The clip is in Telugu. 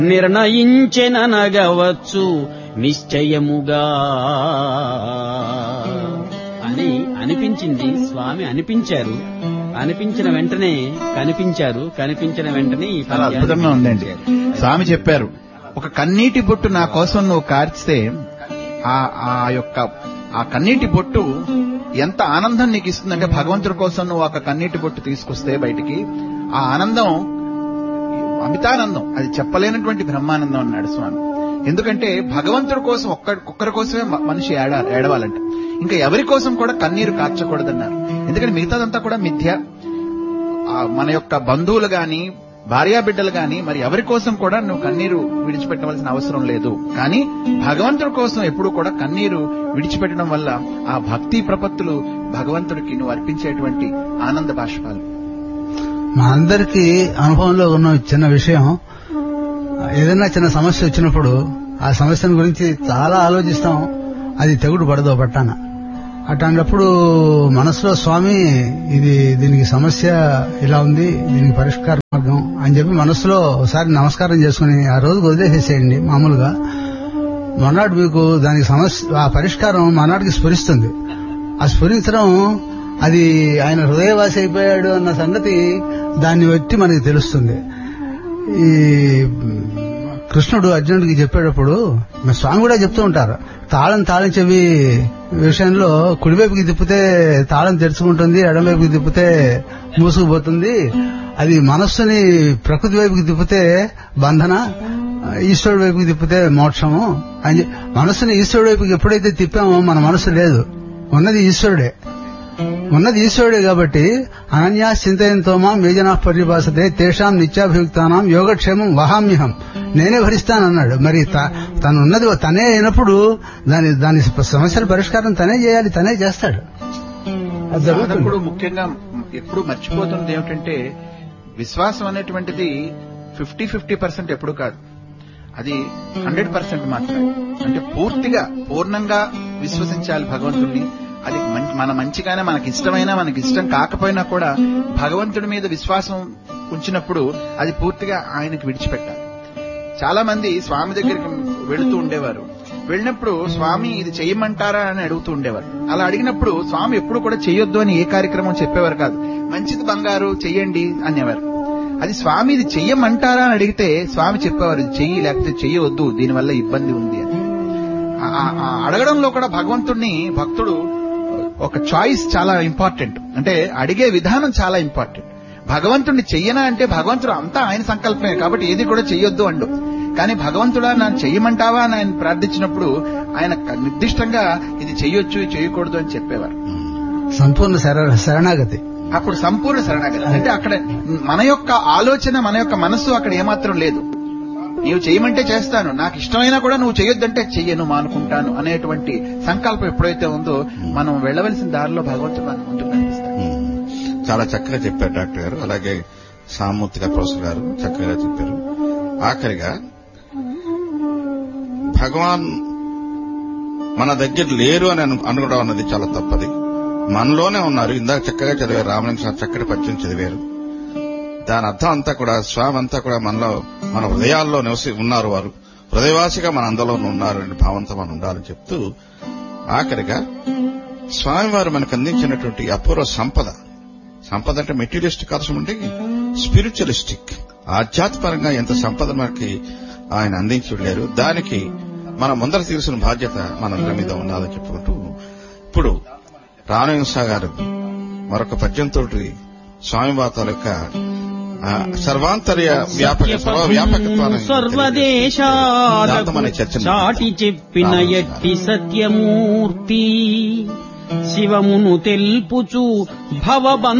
నిర్ణయించెననగవచ్చు నిశ్చయముగా అని అనిపించింది. స్వామి అనిపించారు. అనిపించిన వెంటనే కనిపించారు. కనిపించిన వెంటనే ఈ చాలా అద్భుతంగా ఉందండి. స్వామి చెప్పారు, ఒక కన్నీటి బొట్టు నా కోసం నువ్వు కార్చితే ఆ కన్నీటి బొట్టు ఎంత ఆనందం నీకు ఇస్తుందంటే, భగవంతుడి కోసం నువ్వు ఒక కన్నీటి బొట్టు తీసుకొస్తే బయటికి ఆ ఆనందం అమితానందం, అది చెప్పలేనటువంటి బ్రహ్మానందం అన్నాడు స్వామి. ఎందుకంటే భగవంతుడి కోసం ఒక్కరి కోసమే మనిషి ఏడవాలంట, ఇంకా ఎవరి కోసం కూడా కన్నీరు కార్చకూడదన్నారు. ఎందుకంటే మిగతాదంతా కూడా మిథ్య. మన యొక్క బంధువులు గాని భార్యాబిడ్డలు గాని మరి ఎవరి కోసం కూడా నువ్వు కన్నీరు విడిచిపెట్టవలసిన అవసరం లేదు. కానీ భగవంతుడి కోసం ఎప్పుడూ కూడా కన్నీరు విడిచిపెట్టడం వల్ల ఆ భక్తి ప్రపత్తులు భగవంతుడికి నువ్వు అర్పించేటువంటి ఆనంద బాష్పాలు. మా అందరికీ అనుభవంలో ఉన్న చిన్న విషయం, ఏదైనా చిన్న సమస్య వచ్చినప్పుడు ఆ సమస్యను గురించి చాలా ఆలోచిస్తాం, అది తెగుడు పడదో పట్టాన. అట్లాంటప్పుడు మనసులో స్వామి దీనికి సమస్య ఇలా ఉంది, దీనికి పరిష్కార మార్గం అని చెప్పి మనసులో ఒకసారి నమస్కారం చేసుకుని ఆ రోజు వదిలేసేసేయండి. మామూలుగా మర్నాడు మీకు దానికి సమస్య ఆ పరిష్కారం మర్నాటికి స్ఫురిస్తుంది. ఆ స్ఫురించడం అది ఆయన హృదయవాసి అయిపోయాడు అన్న సంగతి దాన్ని బట్టి మనకి తెలుస్తుంది. ఈ కృష్ణుడు అర్జునుడికి చెప్పేటప్పుడు స్వామి కూడా చెప్తూ ఉంటారు, తాళం చెవి విషయంలో కుడివైపుకి తిప్పితే తాళం తెరుచుకుంటుంది, ఎడమవైపుకి తిప్పితే మూసుకుపోతుంది, అది మనస్సుని ప్రకృతి వైపుకి తిప్పితే బంధన, ఈశ్వరుడి వైపుకి తిప్పితే మోక్షము అని. మనస్సుని ఈశ్వరుడి వైపుకి ఎప్పుడైతే తిప్పామో మన మనస్సు లేదు, ఉన్నది ఈశ్వరుడే కాబట్టి అనన్యా చింతయంతో మాం యోజనా పర్యభాసతే తేషాం నిత్యాభియుక్తానాం యోగక్షేమం వహామ్యహం, నేనే భరిస్తానన్నాడు. మరి తను ఉన్నది తనే అయినప్పుడు దాని సమస్యల పరిష్కారం తనే చేయాలి, తనే చేస్తాడు. సాధకుడు ముఖ్యంగా ఎప్పుడు మర్చిపోతున్నది ఏమిటంటే, విశ్వాసం అనేటువంటిది 50% ఎప్పుడు కాదు, అది 100% మాత్రమే. అంటే పూర్ణంగా విశ్వసించాలి భగవంతుడిని. అది మన మంచిగానే, మనకి ఇష్టమైనా మనకి ఇష్టం కాకపోయినా కూడా భగవంతుడి మీద విశ్వాసం ఉంచినప్పుడు అది పూర్తిగా ఆయనకి విడిచిపెట్టాలి. చాలా మంది స్వామి దగ్గరికి వెళుతూ ఉండేవారు. వెళ్ళినప్పుడు స్వామి ఇది చెయ్యమంటారా అని అడుగుతూ ఉండేవారు. అలా అడిగినప్పుడు స్వామి ఎప్పుడు కూడా చెయ్యొద్దు అని ఏ కార్యక్రమం చెప్పేవారు కాదు. మంచిది బంగారు చెయ్యండి అనేవారు. అది స్వామి ఇది చెయ్యమంటారా అని అడిగితే స్వామి చెప్పేవారు, ఇది చెయ్యి లేకపోతే చెయ్యవద్దు, దీనివల్ల ఇబ్బంది ఉంది అని. అడగడంలో కూడా భగవంతుడిని భక్తుడు ఒక చాయిస్ చాలా ఇంపార్టెంట్, అంటే అడిగే విధానం చాలా ఇంపార్టెంట్. భగవంతుడిని చెయ్యనా అంటే భగవంతుడు అంతా ఆయన సంకల్పమే కాబట్టి ఏది కూడా చెయ్యొద్దు అండు. కానీ భగవంతుడా నన్ను చెయ్యమంటావా అని ఆయన ప్రార్థించినప్పుడు ఆయన నిర్దిష్టంగా ఇది చెయ్యొచ్చు చెయ్యకూడదు అని చెప్పేవారు. సంపూర్ణ శరణాగతి. అప్పుడు సంపూర్ణ శరణాగతి అంటే అక్కడ మన యొక్క ఆలోచన, మన యొక్క మనస్సు అక్కడ ఏమాత్రం లేదు. నీవు చేయమంటే చేస్తాను, నాకు ఇష్టమైనా కూడా నువ్వు చేయొద్దంటే చెయ్యను, మానుకుంటాను అనేటువంటి సంకల్పం ఎప్పుడైతే ఉందో మనం వెళ్ళవలసిన దారిలో భగవంతుడు మనకు ముందుకు నడిపిస్తాడు. చాలా చక్కగా చెప్పారు డాక్టర్ గారు, అలాగే సామూర్తి గారు, ప్రొఫెసర్ గారు చక్కగా చెప్పారు. ఆఖరిగా భగవాన్ మన దగ్గర లేరు అని అనుకోవడం అన్నది చాలా తప్పది. మనలోనే ఉన్నారు. ఇందాక చక్కగా చదివారు, రామలింగ చక్కటి పద్యం చదివారు. దాని అర్థం అంతా కూడా స్వామి అంతా కూడా మనలో, మన హృదయాల్లో ఉన్నారు. వారు హృదయవాసిగా మన అందరిలోనూ ఉన్నారు అనే భావంతో మనం ఉండాలని చెప్తూ, ఆఖరిగా స్వామివారు మనకు అందించినటువంటి అపూర్వ సంపద అంటే మెటీరియలిస్టిక్ అవసరం ఉంటే స్పిరిచువలిస్టిక్, ఆధ్యాత్మపరంగా ఎంత సంపద మనకి ఆయన అందించి వెళ్ళారు. దానికి మనం ముందర తీర్చిన బాధ్యత మనందరి మీద ఉన్నదని చెప్పుకుంటూ, ఇప్పుడు రామలింగ గారు మరొక పద్యంతో స్వామివారి యొక్క సర్వాంతర్య వ్యాపకత్వాన్ని చాటి చెప్పిన ఎట్టి సత్యమూర్తి శివమును తెల్పుచు భవబంధ